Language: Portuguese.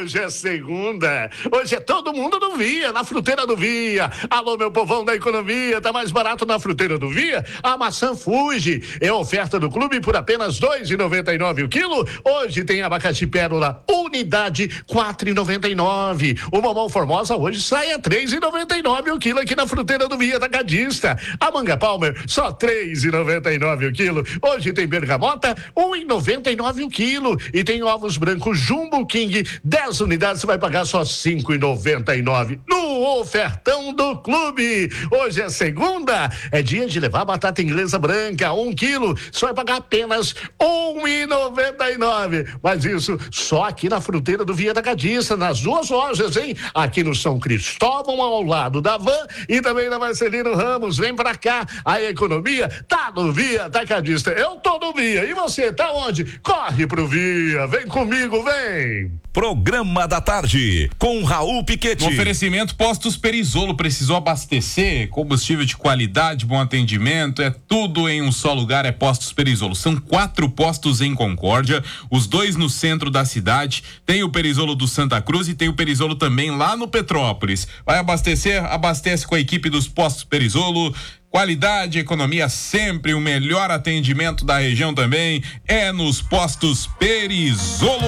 Hoje é segunda, hoje é todo mundo do Via, na fruteira do Via. Alô, meu povão da economia, tá mais barato na fruteira do Via? A maçã Fuji é oferta do clube por apenas R$2,99 o quilo. Hoje tem abacaxi pérola, unidade R$4,99. O mamão Formosa hoje sai a R$3,99 o quilo aqui na fruteira do Via Atacadista. A manga Palmer, só R$3,99 o quilo. Hoje tem bergamota, R$1,99 o quilo. E tem ovos brancos Jumbo King, 10 unidades, você vai pagar só R$5,99 no ofertão do clube. Hoje é segunda, é dia de levar batata inglesa branca, 1 quilo, só vai pagar apenas R$1,99. Mas isso só aqui na fruteira do Via Atacadista, nas duas lojas, hein? Aqui no São Cristóvão, ao lado da Van, e também na Marcelino Ramos. Vem pra cá, a economia tá no Via Atacadista. Eu tô no Via, e você tá onde? Corre pro Via, vem comigo, vem! Programa da Tarde, com Raul Piquetti. No oferecimento Postos Perizolo, precisou abastecer, combustível de qualidade, bom atendimento, é tudo em um só lugar, é Postos Perizolo. São 4 postos em Concórdia, os 2 no centro da cidade, tem o Perizolo do Santa Cruz e tem o Perizolo também lá no Petrópolis. Vai abastecer? Abastece com a equipe dos Postos Perizolo. Qualidade, economia sempre, o melhor atendimento da região também é nos Postos Perizolo.